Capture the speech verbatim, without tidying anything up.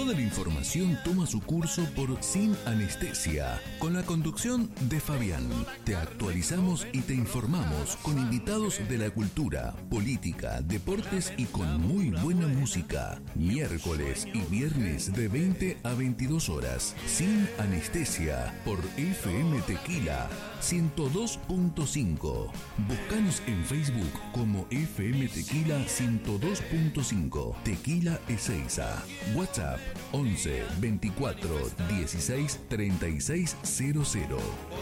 Toda la información toma su curso por Sin Anestesia, con la conducción de Fabián. Te actualizamos y te informamos con invitados de la cultura, política, deportes y con muy buena música. Miércoles y viernes de veinte a veintidós horas. Sin Anestesia por F M Tequila ciento dos punto cinco. Búscanos en Facebook como F M Tequila ciento dos punto cinco. Tequila Ezeiza. WhatsApp once veinticuatro dieciséis treinta y seis cero cero.